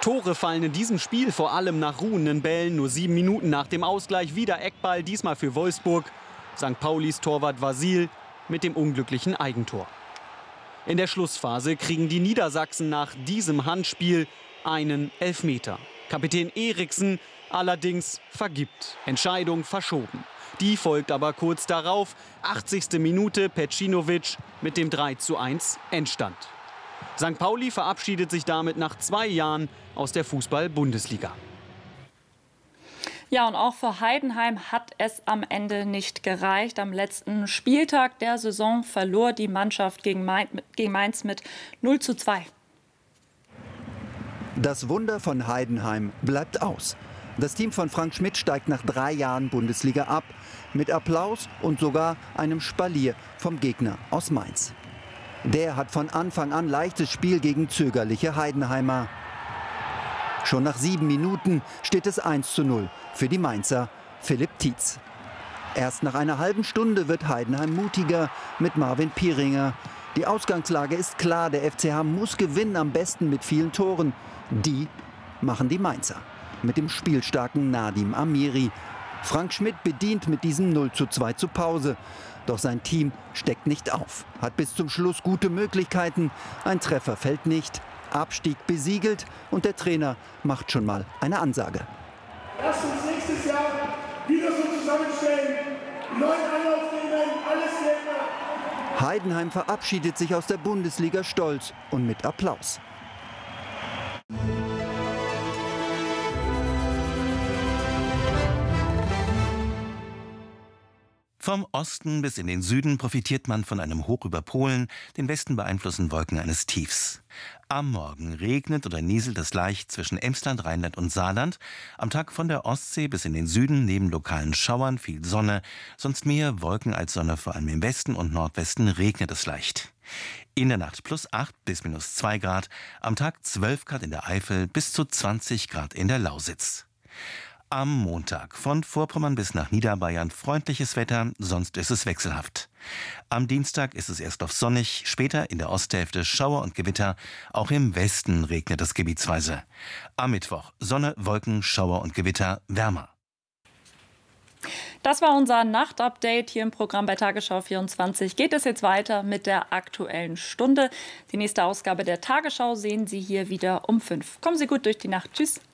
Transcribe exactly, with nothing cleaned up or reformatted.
Tore fallen in diesem Spiel vor allem nach ruhenden Bällen. Nur sieben Minuten nach dem Ausgleich wieder Eckball, diesmal für Wolfsburg. Sankt Paulis Torwart Vasil mit dem unglücklichen Eigentor. In der Schlussphase kriegen die Niedersachsen nach diesem Handspiel einen Elfmeter. Kapitän Eriksen allerdings vergibt. Entscheidung verschoben. Die folgt aber kurz darauf. achtzigste Minute, Pecinovic mit dem drei zu eins Endstand. Sankt Pauli verabschiedet sich damit nach zwei Jahren aus der Fußball-Bundesliga. Ja, und auch für Heidenheim hat es am Ende nicht gereicht. Am letzten Spieltag der Saison verlor die Mannschaft gegen Mainz mit null zu zwei. Das Wunder von Heidenheim bleibt aus. Das Team von Frank Schmidt steigt nach drei Jahren Bundesliga ab. Mit Applaus und sogar einem Spalier vom Gegner aus Mainz. Der hat von Anfang an leichtes Spiel gegen zögerliche Heidenheimer. Schon nach sieben Minuten steht es eins zu null für die Mainzer Philipp Tietz. Erst nach einer halben Stunde wird Heidenheim mutiger mit Marvin Pieringer. Die Ausgangslage ist klar, der F C H muss gewinnen, am besten mit vielen Toren. Die machen die Mainzer mit dem spielstarken Nadim Amiri. Frank Schmidt bedient mit diesem null zu zwei zur Pause. Doch sein Team steckt nicht auf, hat bis zum Schluss gute Möglichkeiten. Ein Treffer fällt nicht, Abstieg besiegelt und der Trainer macht schon mal eine Ansage. Lass uns nächstes Jahr wieder so zusammenstellen, neuen Anlauf nehmen, alles nehmen. Heidenheim verabschiedet sich aus der Bundesliga stolz und mit Applaus. Vom Osten bis in den Süden profitiert man von einem Hoch über Polen, den Westen beeinflussen Wolken eines Tiefs. Am Morgen regnet oder nieselt es leicht zwischen Emsland, Rheinland und Saarland. Am Tag von der Ostsee bis in den Süden neben lokalen Schauern viel Sonne, sonst mehr Wolken als Sonne, vor allem im Westen und Nordwesten regnet es leicht. In der Nacht plus acht bis minus zwei Grad, am Tag zwölf Grad in der Eifel bis zu zwanzig Grad in der Lausitz. Am Montag von Vorpommern bis nach Niederbayern freundliches Wetter, sonst ist es wechselhaft. Am Dienstag ist es erst oft sonnig, später in der Osthälfte Schauer und Gewitter, auch im Westen regnet es gebietsweise. Am Mittwoch Sonne, Wolken, Schauer und Gewitter, wärmer. Das war unser Nachtupdate hier im Programm bei Tagesschau vierundzwanzig. Geht es jetzt weiter mit der Aktuellen Stunde. Die nächste Ausgabe der Tagesschau sehen Sie hier wieder um fünf. Kommen Sie gut durch die Nacht. Tschüss.